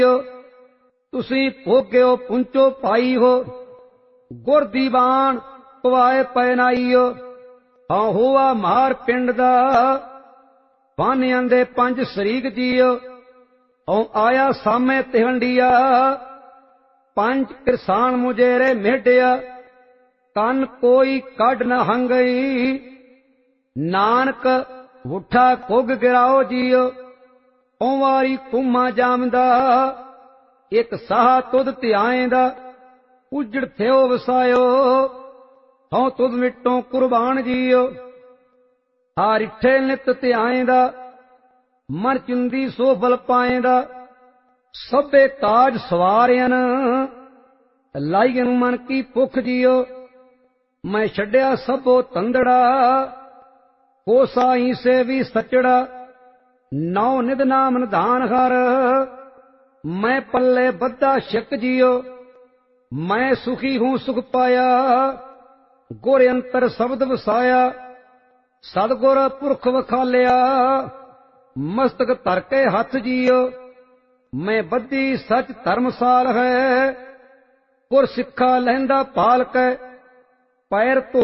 तुसी भोग्यो पुंचो पाई हो, गुर दीवान पवाए पैनाईओ। हाँ होआ मार पिंड दा बानियां दे पंज शरीक जीओ। औ आया सामे तिहंडिया पंज किरसान मुजेरे मेढिया। कन कोई कढ न हंगई, नानक उठा कुग गिराओ जीओ। ओवारी कुमा जामदा एक साह तुद ध्याएंदा, उजड़ थियो वसायो हूं तुद मिट्टों कुर्बान जीओ। हारिठे नित ध्याएंदा, मन चिंदी सो फल पाएंदा। सभे काज सवारियन लाईयन मन की भुख जीओ। मैं छड्या सबो तंदड़ा, कोसाई से भी सचड़ा। नौ निध नाम निधान हर, मैं पल्ले बद्धा शिक जियो। मैं सुखी हूं सुख पाया, गुर अंतर शब्द वसाया। सतगुर पुरख वखालिया, मस्तक धर के हथ जियो। मैं बद्धी सच धर्मसाल है, गुर सिक्खा लहंदा पाल के। पैर धो